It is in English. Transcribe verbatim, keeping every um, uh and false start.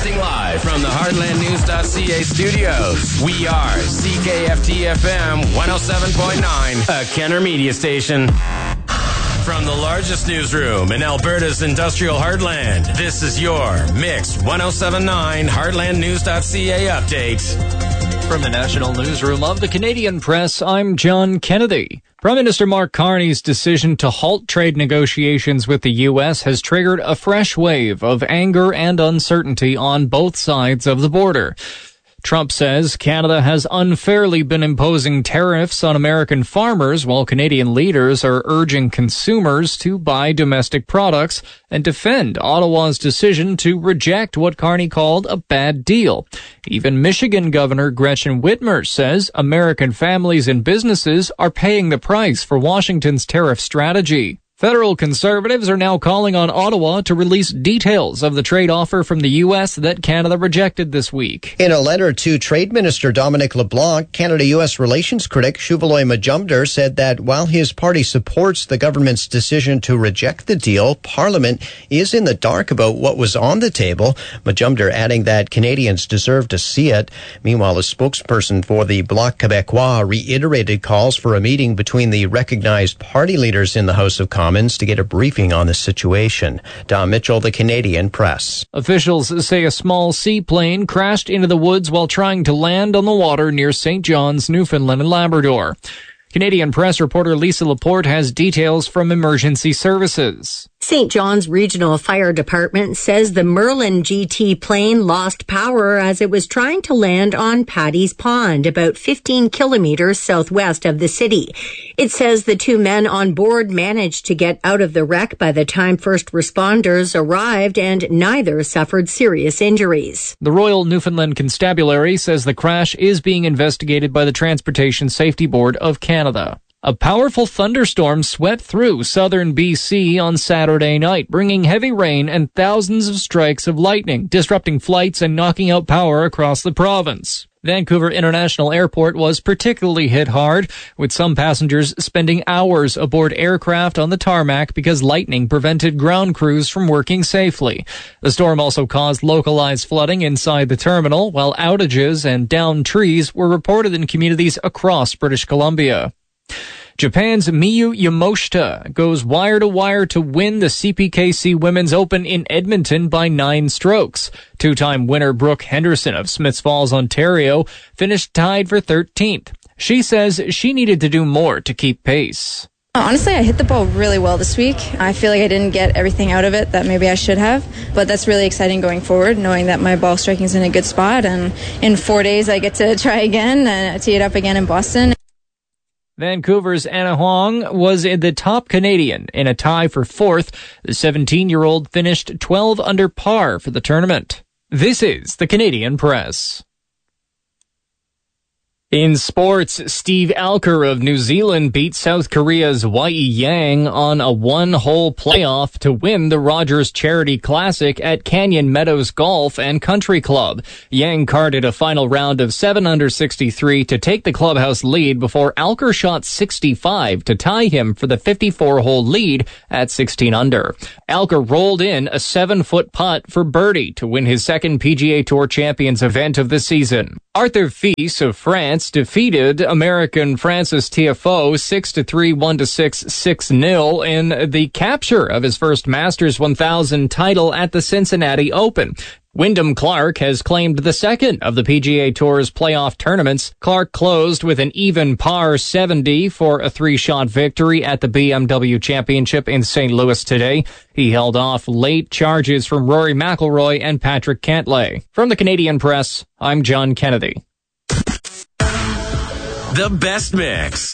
Broadcasting live from the Heartland News dot C A studios. We are C K F T F M one oh seven point nine, a Kenner media station. From the largest newsroom in Alberta's industrial heartland, this is your Mix one oh seven point nine Heartland News dot C A update. From the national newsroom of the Canadian Press, I'm John Kennedy. Prime Minister Mark Carney's decision to halt trade negotiations with the U S has triggered a fresh wave of anger and uncertainty on both sides of the border. Trump says Canada has unfairly been imposing tariffs on American farmers while Canadian leaders are urging consumers to buy domestic products and defend Ottawa's decision to reject what Carney called a bad deal. Even Michigan Governor Gretchen Whitmer says American families and businesses are paying the price for Washington's tariff strategy. Federal conservatives are now calling on Ottawa to release details of the trade offer from the U S that Canada rejected this week. In a letter to Trade Minister Dominic LeBlanc, Canada-U S relations critic Shuvaloy Majumdar said that while his party supports the government's decision to reject the deal, Parliament is in the dark about what was on the table, Majumdar adding that Canadians deserve to see it. Meanwhile, a spokesperson for the Bloc Québécois reiterated calls for a meeting between the recognized party leaders in the House of Commons to get a briefing on the situation. Don Mitchell, the Canadian Press. Officials say a small seaplane crashed into the woods while trying to land on the water near Saint John's, Newfoundland and Labrador. Canadian Press reporter Lisa Laporte has details from emergency services. Saint John's Regional Fire Department says the Merlin G T plane lost power as it was trying to land on Paddy's Pond, about fifteen kilometers southwest of the city. It says the two men on board managed to get out of the wreck by the time first responders arrived, and neither suffered serious injuries. The Royal Newfoundland Constabulary says the crash is being investigated by the Transportation Safety Board of Canada. A powerful thunderstorm swept through southern B C on Saturday night, bringing heavy rain and thousands of strikes of lightning, disrupting flights and knocking out power across the province. Vancouver International Airport was particularly hit hard, with some passengers spending hours aboard aircraft on the tarmac because lightning prevented ground crews from working safely. The storm also caused localized flooding inside the terminal, while outages and downed trees were reported in communities across British Columbia. Japan's Miyu Yamoshita goes wire-to-wire to win the C P K C Women's Open in Edmonton by nine strokes. Two-time winner Brooke Henderson of Smiths Falls, Ontario, finished tied for thirteenth. She says she needed to do more to keep pace. Honestly, I hit the ball really well this week. I feel like I didn't get everything out of it that maybe I should have, but that's really exciting going forward, knowing that my ball striking is in a good spot, and in four days I get to try again and tee it up again in Boston. Vancouver's Anna Huang was the top Canadian in a tie for fourth. The seventeen-year-old finished twelve under par for the tournament. This is the Canadian Press. In sports, Steve Alker of New Zealand beat South Korea's Wei Yang on a one-hole playoff to win the Rogers Charity Classic at Canyon Meadows Golf and Country Club. Yang carded a final round of seven under sixty-three to take the clubhouse lead before Alker shot sixty-five to tie him for the fifty-four hole lead at sixteen under. Alker rolled in a seven-foot putt for birdie to win his second P G A Tour Champions event of the season. Arthur Fils of France defeated American Francis Tiafoe six to three, one to six, six nil in the capture of his first Masters one thousand title at the Cincinnati Open. Wyndham Clark has claimed the second of the P G A Tour's playoff tournaments. Clark closed with an even par seventy for a three-shot victory at the B M W Championship in Saint Louis today. He held off late charges from Rory McIlroy and Patrick Cantlay. From the Canadian Press, I'm John Kennedy. The best mix